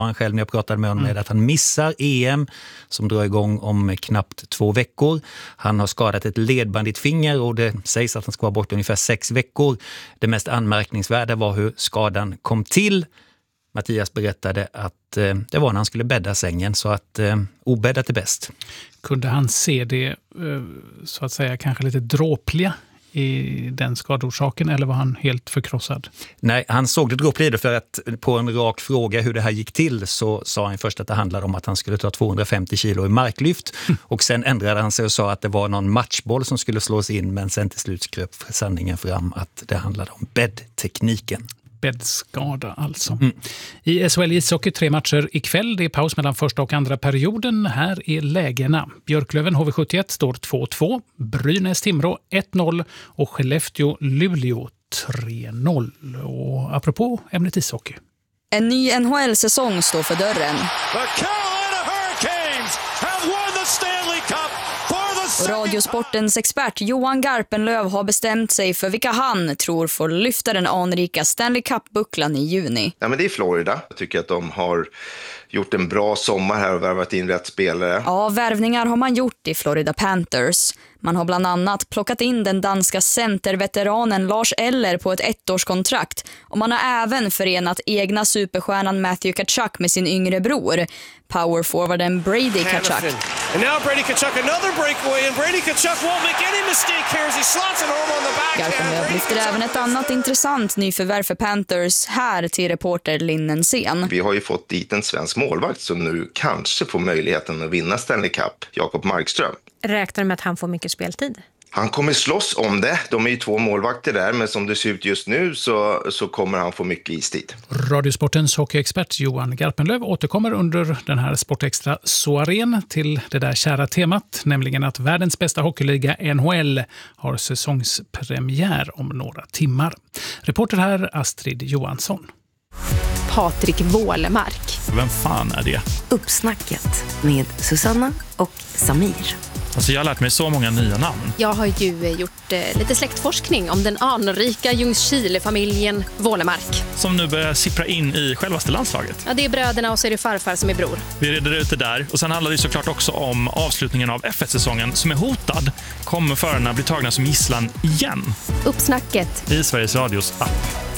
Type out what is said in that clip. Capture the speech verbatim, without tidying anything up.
Han själv när jag pratade med honom med att han missar E M som drar igång om knappt två veckor. Han har skadat ett ledband i ett finger och det sägs att han ska vara bort ungefär sex veckor. Det mest anmärkningsvärda var hur skadan kom till. Mattias berättade att eh, det var när han skulle bädda sängen, så att eh, obäddat är bäst. Kunde han se det eh, så att säga kanske lite dråpliga i den skadorsaken, eller var han helt förkrossad? Nej, han såg det dråpliga, för att på en rak fråga hur det här gick till så sa han först att det handlade om att han skulle ta tvåhundrafemtio kilo i marklyft mm. och sen ändrade han sig och sa att det var någon matchboll som skulle slås in, men sen till slut skröp sanningen fram att det handlade om bäddtekniken. Bäddskada alltså. Mm. I S H L ishockey tre matcher ikväll. Det är paus mellan första och andra perioden. Här är lägena. Björklöven H V sjuttioett står två två. Brynäs Timrå ett noll och Skellefteå Luleå tre noll. Och apropå ämnet ishockey. En ny N H L-säsong står för dörren. The Carolina Hurricanes have won the Stanley Cup. Och Radiosportens expert Johan Garpenlöv har bestämt sig för vilka han tror får lyfta den anrika Stanley Cup-bucklan i juni. Ja, men det är Florida. Jag tycker att de har gjort en bra sommar här och värvat in rätt spelare. Ja, värvningar har man gjort i Florida Panthers. Man har bland annat plockat in den danska centerveteranen Lars Eller på ett ettårskontrakt. Och man har även förenat egna superstjärnan Matthew Tkachuk med sin yngre bror, powerforwarden Brady Tkachuk. And now Brady Tkachuk, another breakaway, and Brady Tkachuk won't make any mistake here as he slots it home on the backhand. Garpenlöv lyfter även ett annat intressant nyförvärv för Panthers här till reporter Linnen Sen. Vi har ju fått dit en svensk målvakt som nu kanske får möjligheten att vinna Stanley Cup, Jakob Markström. Räknar du med att han får mycket speltid? Han kommer slåss om det. De är ju två målvakter där, men som det ser ut just nu så, så kommer han få mycket istid. Radiosportens hockeyexpert Johan Garpenlöv återkommer under den här Sportextra soarén till det där kära temat, nämligen att världens bästa hockeyliga N H L har säsongspremiär om några timmar. Reporter här Astrid Johansson. Patrik Wålemark. Vem fan är det? Uppsnacket med Susanna och Samir. Alltså jag har lärt mig så många nya namn. Jag har ju gjort eh, lite släktforskning om den anrika Ljungskile-familjen Wålemark. Som nu börjar sippra in i självaste landslaget. Ja, det är bröderna och så är det farfar som är bror. Vi reder ut det där. Och sen handlar det såklart också om avslutningen av F ett-säsongen som är hotad. Kommer förarna bli tagna som gisslan igen? Uppsnacket i Sveriges Radios app.